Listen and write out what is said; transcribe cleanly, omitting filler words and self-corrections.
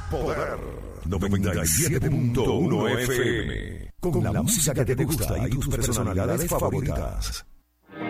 Poder 97.1 FM. Con la música que te gusta y tus personalidades favoritas.